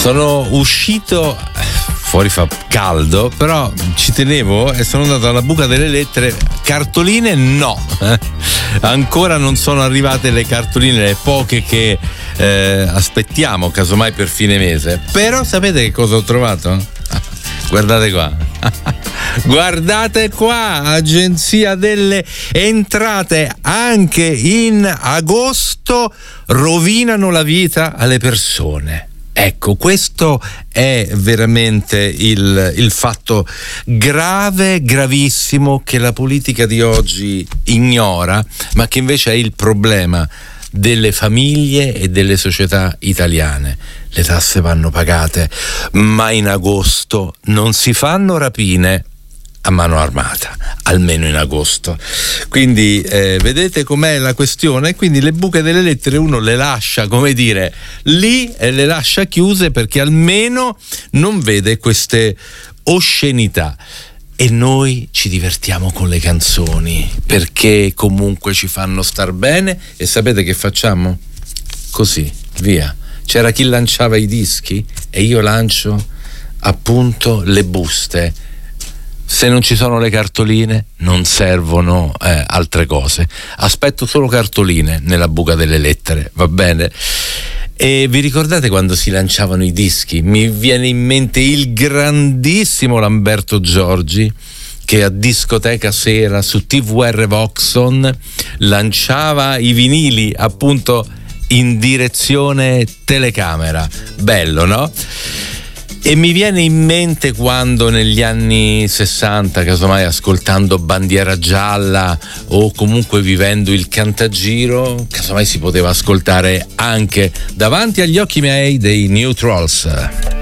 Sono uscito, fuori fa caldo, però ci tenevo e sono andato alla buca delle lettere. Cartoline no, ancora non sono arrivate le cartoline, le poche che aspettiamo casomai per fine mese. Però sapete che cosa ho trovato? Guardate qua. Guardate qua, Agenzia delle Entrate, anche in agosto rovinano la vita alle persone. Ecco, questo è veramente il fatto grave, gravissimo, che la politica di oggi ignora, ma che invece è il problema delle famiglie e delle società italiane. Le tasse vanno pagate, ma in agosto non si fanno rapine a mano armata, almeno in agosto. Quindi vedete com'è la questione. Quindi le buche delle lettere uno le lascia, come dire, lì e le lascia chiuse, perché almeno non vede queste oscenità. E noi ci divertiamo con le canzoni, perché comunque ci fanno star bene. E sapete che facciamo? Così, via. C'era chi lanciava i dischi e io lancio appunto le buste. Se non ci sono le cartoline non servono altre cose. Aspetto solo cartoline nella buca delle lettere, va bene? E vi ricordate quando si lanciavano i dischi? Mi viene in mente il grandissimo Lamberto Giorgi, che a Discoteca Sera su TVR Voxon lanciava i vinili appunto in direzione telecamera. Bello, no? E mi viene in mente quando negli anni 60, casomai ascoltando Bandiera Gialla o comunque vivendo il Cantagiro, casomai si poteva ascoltare anche Davanti agli occhi miei dei New Trolls.